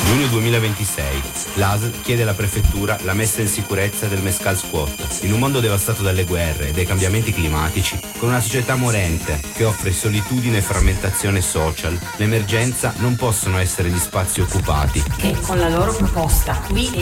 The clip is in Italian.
Giugno 2026. L'ASL chiede alla prefettura la messa in sicurezza del Mescal Squat. In un mondo devastato dalle guerre e dai cambiamenti climatici, con una società morente che offre solitudine e frammentazione social, l'emergenza non possono essere gli spazi occupati che con la loro proposta qui